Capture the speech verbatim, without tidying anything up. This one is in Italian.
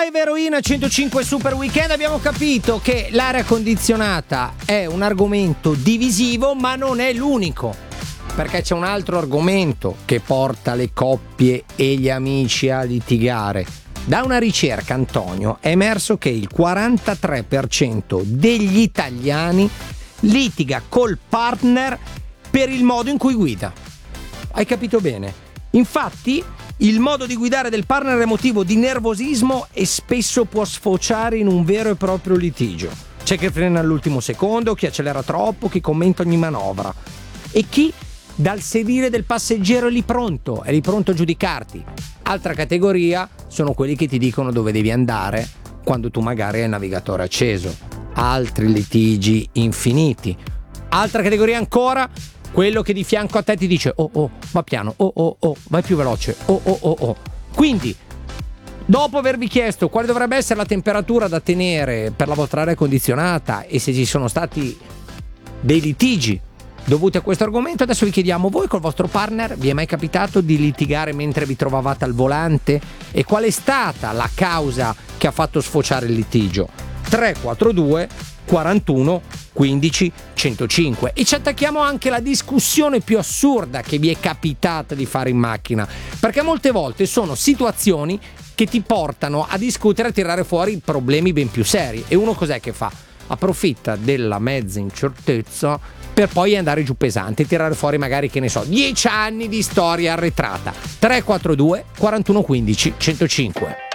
Live Eroina centocinque Super Weekend. Abbiamo capito che l'aria condizionata è un argomento divisivo, ma non è l'unico, perché c'è un altro argomento che porta le coppie e gli amici a litigare. Da una ricerca, Antonio, è emerso che il quarantatré per cento degli italiani litiga col partner per il modo in cui guida. Hai capito bene? Infatti, il modo di guidare del partner è motivo di nervosismo e spesso può sfociare in un vero e proprio litigio. C'è chi frena all'ultimo secondo, chi accelera troppo, chi commenta ogni manovra e chi dal sedile del passeggero è lì pronto, è lì pronto a giudicarti. Altra categoria sono quelli che ti dicono dove devi andare quando tu magari hai il navigatore acceso. Altri litigi infiniti. Altra categoria ancora, quello che di fianco a te ti dice oh oh, va piano, oh oh oh, vai più veloce, oh oh oh oh. Quindi, dopo avervi chiesto quale dovrebbe essere la temperatura da tenere per la vostra aria condizionata e se ci sono stati dei litigi dovuti a questo argomento, adesso vi chiediamo: voi col vostro partner vi è mai capitato di litigare mentre vi trovavate al volante? E qual è stata la causa che ha fatto sfociare il litigio? tre quattro due quarantuno quindici centocinque. E ci attacchiamo anche alla discussione più assurda che vi è capitata di fare in macchina, perché molte volte sono situazioni che ti portano a discutere, a tirare fuori problemi ben più seri. E uno cos'è che fa? Approfitta della mezza incertezza per poi andare giù pesante e tirare fuori magari, che ne so, dieci anni di storia arretrata. tre quattro due quarantuno quindici centocinque.